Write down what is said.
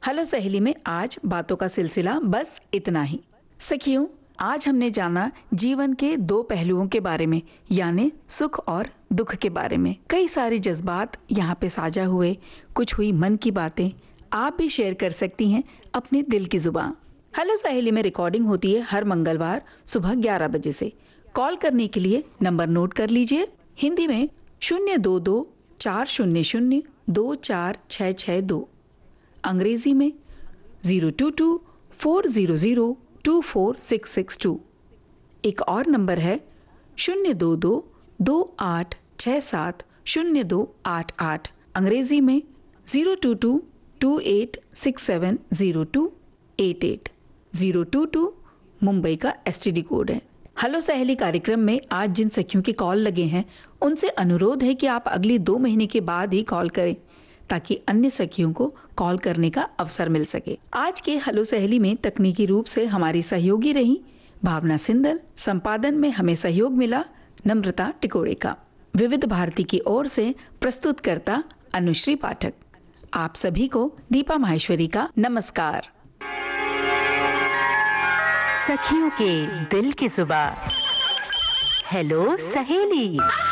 Hello सहेली में आज बातों का सिलसिला बस इतना ही। सखियों, आज हमने जाना जीवन के दो पहलुओं के बारे में, यानी सुख और दुख के बारे में। कई सारे जज्बात यहाँ पे साझा हुए, कुछ हुई मन की बातें। आप भी शेयर कर सकती हैं अपने दिल की जुबान। हेलो सहेली में रिकॉर्डिंग होती है हर मंगलवार सुबह 11 बजे से। कॉल करने के लिए नंबर नोट कर लीजिए। हिंदी में 022-400-24662, अंग्रेजी में 022-400-24662। एक और नंबर है 022-2867-0288, अंग्रेजी में 022-2867-0288। 022 मुंबई का एसटीडी कोड है। हेलो सहेली कार्यक्रम में आज जिन सखियों के कॉल लगे हैं, उनसे अनुरोध है कि आप अगली 2 महीने के बाद ही कॉल करें, ताकि अन्य सखियों को कॉल करने का अवसर मिल सके। आज के हेलो सहेली में तकनीकी रूप से हमारी सहयोगी रही भावना सिंदल। संपादन में हमें सहयोग मिला नम्रता टिकोड़े का। विविध भारती की ओर से प्रस्तुतकर्ता अनुश्री पाठक। आप सभी को दीपा माहेश्वरी का नमस्कार। सखियों के दिल की जुबान, हेलो सहेली।